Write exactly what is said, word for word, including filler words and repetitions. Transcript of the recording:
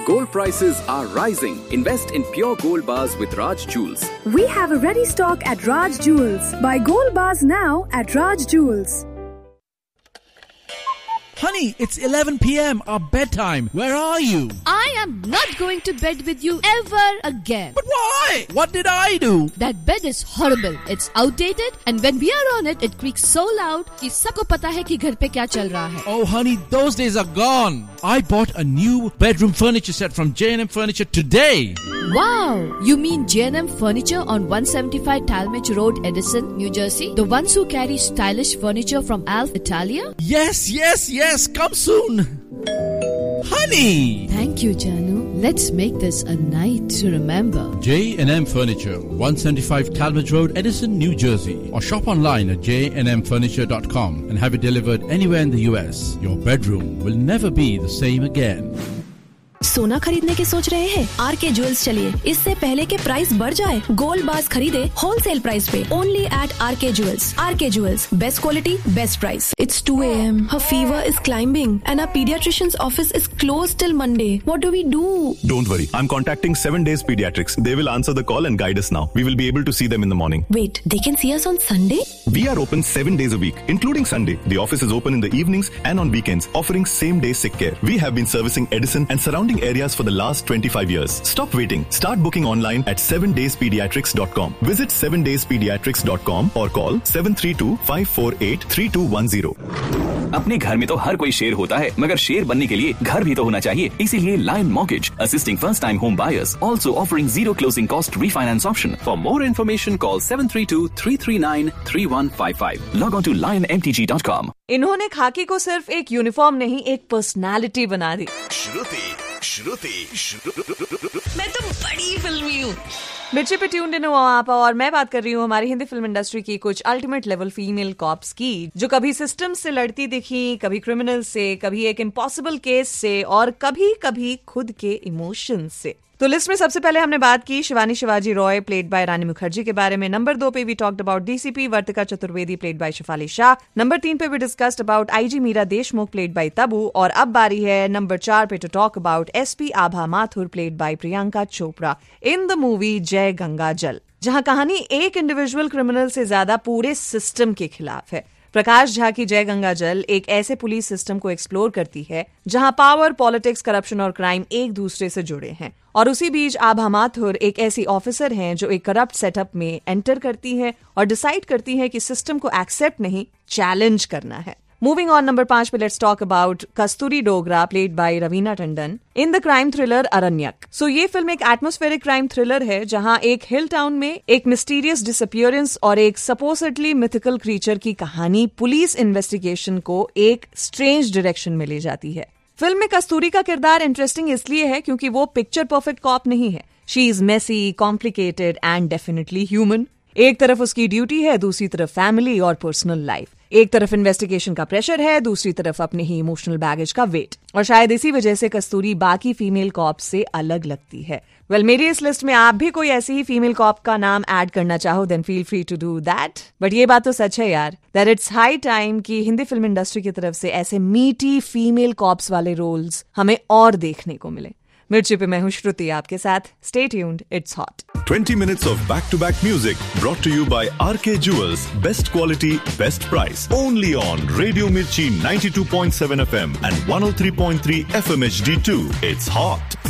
Gold prices are rising. Invest in pure gold bars with Raj Jewels. We have a ready stock at Raj Jewels. Buy gold bars now at Raj Jewels. Honey, it's eleven p.m. Our bedtime. Where are you? I am not going to bed with you ever again. But why? What did I do? That bed is horrible. It's outdated and when we are on it, it creaks so loud कि सबको पता है कि घर पे क्या चल रहा है. Oh honey, those days are gone. I bought a new bedroom furniture set from J and M Furniture today. Wow! You mean J and M Furniture on one seventy-five Talmadge Road, Edison, New Jersey? The ones who carry stylish furniture from Alf Italia? Yes, yes, yes. Come soon. Honey! Thank you, Janu. Let's make this a night to remember. J and M Furniture, one seventy-five Talmadge Road, Edison, New Jersey. Or shop online at j and m furniture dot com and have it delivered anywhere in the U S. Your bedroom will never be the same again. सोना खरीदने की सोच रहे हैं? Are के jewels चलिए, इससे पहले के प्राइस बढ़ जाए, गोल्ड बार्स खरीदे होलसेल प्राइस पे, ओनली एट आर के ज्वेल्स. आर के jewels, best quality, best price. It's two a.m. Her fever is climbing and our pediatrician's office is closed till Monday. What do we do? Don't worry. I'm contacting seven days Pediatrics. They will answer the call and guide us now. We will be able to see them in the morning. Wait, they can see us on Sunday? We are open seven days a week, including Sunday. The office is open in the evenings and on weekends, offering same-day sick care. We have been servicing Edison and surrounding areas for the last twenty-five years. Stop waiting. Start booking online at seven days pediatrics dot com. Visit seven days pediatrics dot com or call seven three two, five four eight, three two one zero. अपने घर में तो हर कोई शेर होता है, मगर शेर बनने के लिए घर भी तो होना चाहिए. इसीलिए lion mortgage, assisting first-time home buyers, also offering zero closing cost refinance option. For more information, call seven three two, three three nine, three one five five. Log on to lion m t g dot com. इन्होंने खाकी को सिर्फ एक uniform नहीं, एक personality बना दी. श्रुति, श्रुति, मैं तो बड़ी फिल्मी हूँ. मिर्ची पे ट्यून्ड इन हो आप, और मैं बात कर रही हूँ हमारी हिंदी फिल्म इंडस्ट्री की कुछ अल्टीमेट लेवल फीमेल कॉप्स की, जो कभी सिस्टम से लड़ती दिखी, कभी क्रिमिनल से, कभी एक इम्पॉसिबल केस से, और कभी कभी खुद के इमोशंस से. तो लिस्ट में सबसे पहले हमने बात की शिवानी शिवाजी रॉय प्लेड बाय रानी मुखर्जी के बारे में. नंबर दो पे we talked about DCP Vartika Chaturvedi played by Shifali Shah. Number तीन पे we discussed about IG Meera Deshmukh played by Tabu. और अब बारी है नंबर चार पे to talk about SP Abha Mathur played by Priyanka Chopra in the movie जय गंगा जल, जहां कहानी एक इंडिविजुअल क्रिमिनल से ज्यादा पूरे सिस्टम के खिलाफ है. प्रकाश झा की जय गंगा जल एक ऐसे पुलिस सिस्टम को एक्सप्लोर करती है जहां पावर, पॉलिटिक्स, करप्शन और क्राइम एक दूसरे से जुड़े हैं. और उसी बीच आभा माथुर एक ऐसी ऑफिसर हैं जो एक करप्ट सेटअप में एंटर करती हैं और डिसाइड करती हैं कि सिस्टम को एक्सेप्ट नहीं, चैलेंज करना है. मूविंग ऑन, नंबर पांच पे let's talk about Kasturi Dogra played by Raveena Tandon in the crime thriller Aranyak. सो ये फिल्म एक एटमॉस्फेरिक क्राइम थ्रिलर है जहां एक हिल टाउन में एक मिस्टीरियस डिसअपियरेंस और एक सपोजिटली मिथिकल क्रीचर की कहानी पुलिस इन्वेस्टिगेशन को एक स्ट्रेंज डायरेक्शन में ले जाती है. फिल्म में कस्तूरी का किरदार इंटरेस्टिंग इसलिए है क्योंकि वो पिक्चर परफेक्ट कॉप नहीं है. She is Messi, complicated and definitely human. एक तरफ उसकी ड्यूटी है, दूसरी तरफ फैमिली और पर्सनल लाइफ. एक तरफ इन्वेस्टिगेशन का प्रेशर है, दूसरी तरफ अपने ही इमोशनल बैगेज का वेट. और शायद इसी वजह से कस्तूरी बाकी फीमेल कॉप से अलग लगती है. वेल well, मेरी इस लिस्ट में आप भी कोई ऐसी ही फीमेल कॉप का नाम ऐड करना चाहो, then feel free to do that. But ये बात तो सच है यार, दैट इट्स हाई टाइम कि हिंदी फिल्म इंडस्ट्री की तरफ से ऐसे मीटी फीमेल कॉप्स वाले रोल्स हमें और देखने को मिले. मिर्ची पे मैं हूं श्रुति आपके साथ. Stay tuned, it's hot. twenty minutes of back-to-back music brought to you by R K Jewels. Best quality, best price. Only on Radio Mirchi ninety-two point seven F M and one oh three point three F M H D two. It's hot.